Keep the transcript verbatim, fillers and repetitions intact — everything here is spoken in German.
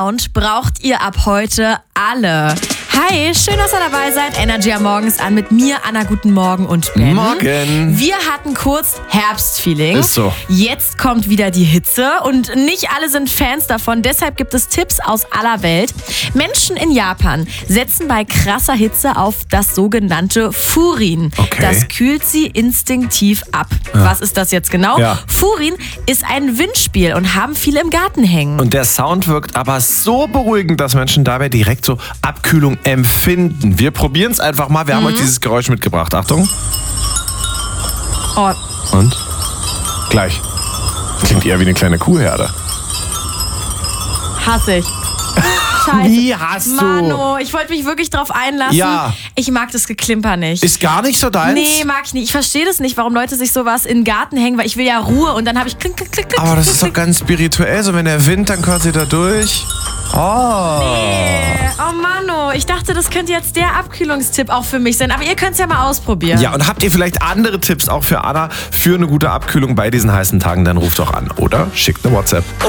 Sound braucht ihr ab heute alle. Hi, schön, dass ihr dabei seid. Energy am Morgens an mit mir, Anna, guten Morgen und Ben. Morgen. Wir hatten kurz Herbstfeeling. Ist so. Jetzt kommt wieder die Hitze und nicht alle sind Fans davon. Deshalb gibt es Tipps aus aller Welt. Menschen in Japan setzen bei krasser Hitze auf das sogenannte Furin. Okay. Das kühlt sie instinktiv ab. Ja. Was ist das jetzt genau? Ja. Furin ist ein Windspiel und haben viele im Garten hängen. Und der Sound wirkt aber so beruhigend, dass Menschen dabei direkt so Abkühlung empfinden. Wir probieren es einfach mal. Wir haben euch dieses Geräusch mitgebracht. Achtung. Oh, Und? Gleich. Klingt eher wie eine kleine Kuhherde. hasse ich. Scheiße. Wie hast du? Mano, ich wollte mich wirklich drauf einlassen. Ja. Ich mag das Geklimper nicht. Ist gar nicht so deins? Nee, mag ich nicht. Ich verstehe das nicht, warum Leute sich sowas in den Garten hängen, weil ich will ja Ruhe und dann habe ich klick, klick, klick, klick. Aber das ist doch ganz spirituell, so wenn der Wind dann quasi da durch. Oh. Nee. Oh Mano, ich dachte, das könnte jetzt der Abkühlungstipp auch für mich sein, aber ihr könnt es ja mal ausprobieren. Ja, und habt ihr vielleicht andere Tipps auch für Anna für eine gute Abkühlung bei diesen heißen Tagen, dann ruft doch an oder schickt eine WhatsApp.